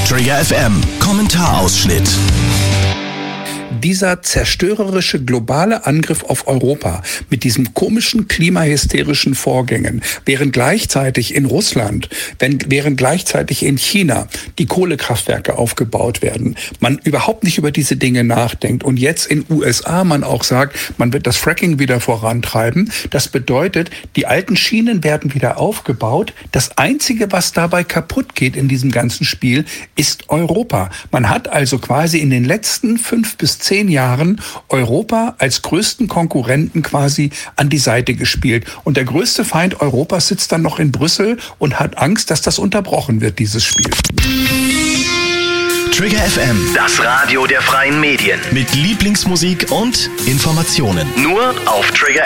Trigger FM Kommentarausschnitt. Dieser zerstörerische globale Angriff auf Europa mit diesen komischen klimahysterischen Vorgängen, während gleichzeitig in Russland, während gleichzeitig in China die Kohlekraftwerke aufgebaut werden, man überhaupt nicht über diese Dinge nachdenkt und jetzt in USA man auch sagt, man wird das Fracking wieder vorantreiben. Das bedeutet, die alten Schienen werden wieder aufgebaut. Das Einzige, was dabei kaputt geht in diesem ganzen Spiel, ist Europa. Man hat also quasi in den letzten 5 bis 10 Jahren Europa als größten Konkurrenten quasi an die Seite gespielt. Und der größte Feind Europas sitzt dann noch in Brüssel und hat Angst, dass das unterbrochen wird, dieses Spiel. Trigger FM, das Radio der freien Medien. Mit Lieblingsmusik und Informationen. Nur auf Trigger